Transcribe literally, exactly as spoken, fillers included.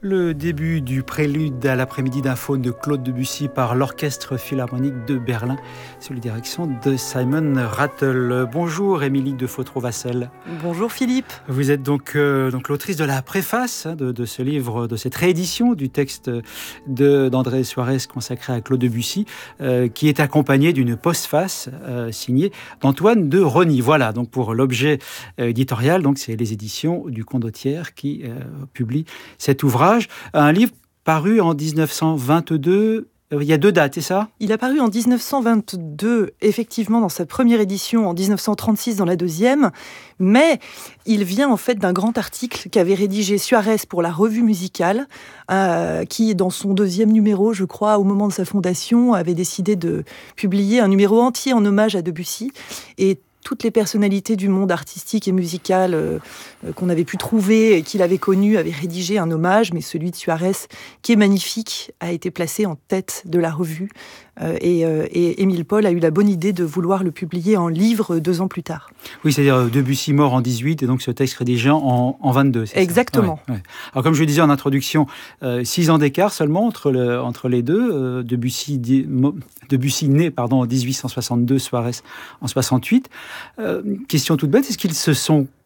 Le début du prélude à l'après-midi d'un faune de Claude Debussy par l'Orchestre Philharmonique de Berlin, sous la direction de Simon Rattle. Bonjour Émilie de Fautrovassel. Bonjour Philippe. Vous êtes donc, euh, donc l'autrice de la préface hein, de, de ce livre, de cette réédition du texte de, d'André Suarez consacré à Claude Debussy, euh, qui est accompagné d'une postface euh, signée d'Antoine de Rosny. Voilà, donc pour l'objet euh, éditorial, donc c'est les éditions du Condottière qui euh, publient cet ouvrage. Un livre paru en dix-neuf cent vingt-deux. Il y a deux dates, c'est ça ? Il a paru en dix-neuf cent vingt-deux, effectivement, dans sa première édition, en dix-neuf cent trente-six dans la deuxième, mais il vient en fait d'un grand article qu'avait rédigé Suarez pour la Revue musicale, euh, qui, dans son deuxième numéro, je crois, au moment de sa fondation, avait décidé de publier un numéro entier en hommage à Debussy, et toutes les personnalités du monde artistique et musical euh, qu'on avait pu trouver et qu'il avait connu avaient rédigé un hommage, mais celui de Suarez, qui est magnifique, a été placé en tête de la revue. Euh, et, euh, et Émile Paul a eu la bonne idée de vouloir le publier en livre deux ans plus tard. Oui, c'est-à-dire Debussy mort en dix-huit et donc ce texte rédigé en, en vingt-deux, c'est Exactement. ça ? Ouais, ouais. Alors comme je le disais en introduction, euh, six ans d'écart seulement entre, le, entre les deux. Euh, Debussy, di, mo, Debussy né pardon, en dix-huit cent soixante-deux, Suarez en soixante-huit. Euh, question toute bête, est-ce qu'ils se sont